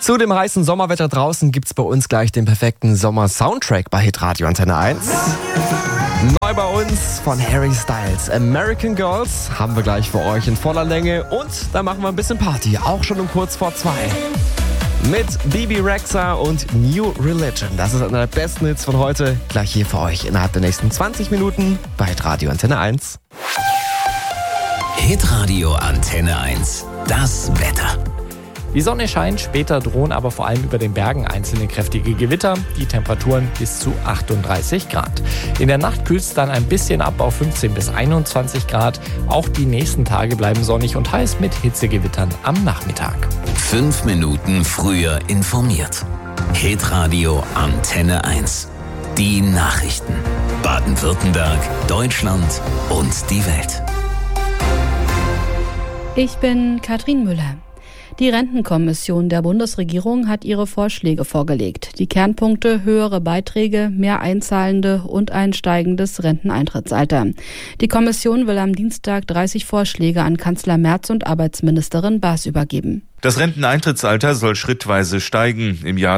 Zu dem heißen Sommerwetter draußen gibt's bei uns gleich den perfekten Sommer-Soundtrack bei Hitradio Antenne 1. Neu bei uns von Harry Styles. American Girls haben wir gleich für euch in voller Länge. Und da machen wir ein bisschen Party, auch schon um kurz vor 2. Mit Bebe Rexha und New Religion. Das ist einer der besten Hits von heute. Gleich hier für euch innerhalb der nächsten 20 Minuten bei Hitradio Antenne 1. Hitradio Antenne 1. Das Wetter. Die Sonne scheint, später drohen aber vor allem über den Bergen einzelne kräftige Gewitter, die Temperaturen bis zu 38 Grad. In der Nacht kühlt es dann ein bisschen ab auf 15 bis 21 Grad. Auch die nächsten Tage bleiben sonnig und heiß mit Hitzegewittern am Nachmittag. 5 Minuten früher informiert. Hitradio Antenne 1. Die Nachrichten. Baden-Württemberg, Deutschland und die Welt. Ich bin Katrin Müller. Die Rentenkommission der Bundesregierung hat ihre Vorschläge vorgelegt. Die Kernpunkte: höhere Beiträge, mehr Einzahlende und ein steigendes Renteneintrittsalter. Die Kommission will am Dienstag 30 Vorschläge an Kanzler Merz und Arbeitsministerin Baas übergeben. Das Renteneintrittsalter soll schrittweise steigen. Im Jahr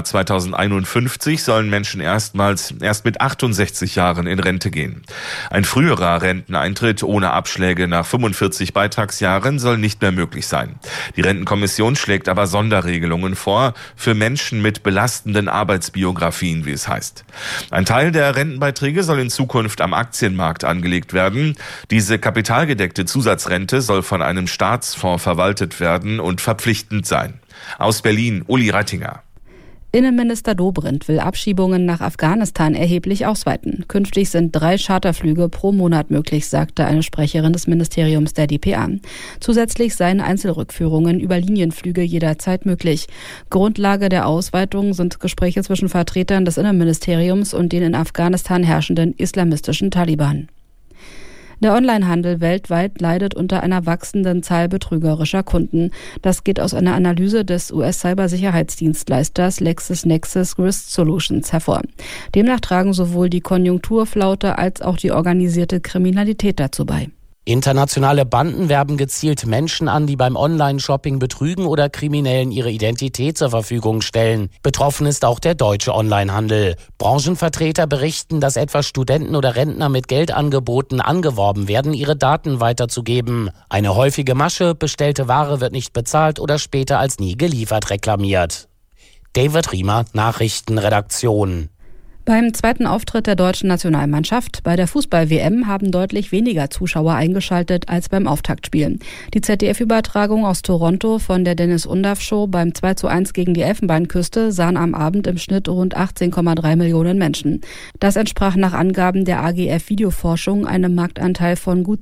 2051 sollen Menschen erst mit 68 Jahren in Rente gehen. Ein früherer Renteneintritt ohne Abschläge nach 45 Beitragsjahren soll nicht mehr möglich sein. Die Rentenkommission schlägt aber Sonderregelungen vor für Menschen mit belastenden Arbeitsbiografien, wie es heißt. Ein Teil der Rentenbeiträge soll in Zukunft am Aktienmarkt angelegt werden. Diese kapitalgedeckte Zusatzrente soll von einem Staatsfonds verwaltet werden und verpflichtend sein. Aus Berlin, Uli Reitinger. Innenminister Dobrindt will Abschiebungen nach Afghanistan erheblich ausweiten. Künftig sind 3 Charterflüge pro Monat möglich, sagte eine Sprecherin des Ministeriums der dpa. Zusätzlich seien Einzelrückführungen über Linienflüge jederzeit möglich. Grundlage der Ausweitung sind Gespräche zwischen Vertretern des Innenministeriums und den in Afghanistan herrschenden islamistischen Taliban. Der Onlinehandel weltweit leidet unter einer wachsenden Zahl betrügerischer Kunden. Das geht aus einer Analyse des US-Cybersicherheitsdienstleisters LexisNexis Risk Solutions hervor. Demnach tragen sowohl die Konjunkturflaute als auch die organisierte Kriminalität dazu bei. Internationale Banden werben gezielt Menschen an, die beim Online-Shopping betrügen oder Kriminellen ihre Identität zur Verfügung stellen. Betroffen ist auch der deutsche Onlinehandel. Branchenvertreter berichten, dass etwa Studenten oder Rentner mit Geldangeboten angeworben werden, ihre Daten weiterzugeben. Eine häufige Masche: bestellte Ware wird nicht bezahlt oder später als nie geliefert reklamiert. David Riemer, Nachrichtenredaktion. Beim zweiten Auftritt der deutschen Nationalmannschaft bei der Fußball-WM haben deutlich weniger Zuschauer eingeschaltet als beim Auftaktspiel. Die ZDF-Übertragung aus Toronto von der Dennis-Undaff-Show beim 2:1 gegen die Elfenbeinküste sahen am Abend im Schnitt rund 18,3 Millionen Menschen. Das entsprach nach Angaben der AGF Videoforschung einem Marktanteil von gut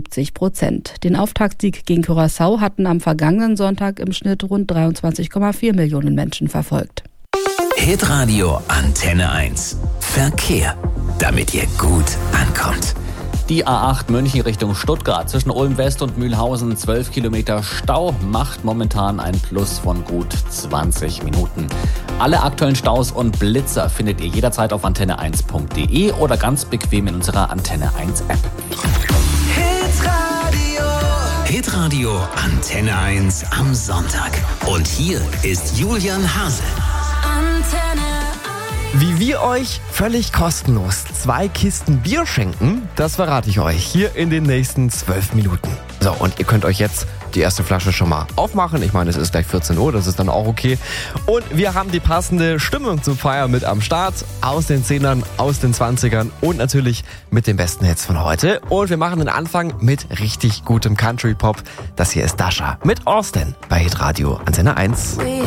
72%. Den Auftaktsieg gegen Curaçao hatten am vergangenen Sonntag im Schnitt rund 23,4 Millionen Menschen verfolgt. Hitradio Antenne 1. Verkehr, damit ihr gut ankommt. Die A8 München Richtung Stuttgart zwischen Ulm West und Mühlhausen 12 Kilometer Stau macht momentan ein Plus von gut 20 Minuten. Alle aktuellen Staus und Blitzer findet ihr jederzeit auf antenne1.de oder ganz bequem in unserer Antenne 1 App. Hitradio Antenne 1 am Sonntag. Und hier ist Julian Hase. Wie wir euch völlig kostenlos 2 Kisten Bier schenken, das verrate ich euch hier in den nächsten 12 Minuten. So, und ihr könnt euch jetzt die erste Flasche schon mal aufmachen. Ich meine, es ist gleich 14 Uhr, das ist dann auch okay. Und wir haben die passende Stimmung zum Feiern mit am Start. Aus den 10ern, aus den 20ern und natürlich mit den besten Hits von heute. Und wir machen den Anfang mit richtig gutem Country-Pop. Das hier ist Dasha mit Austin bei Hitradio Antenne 1.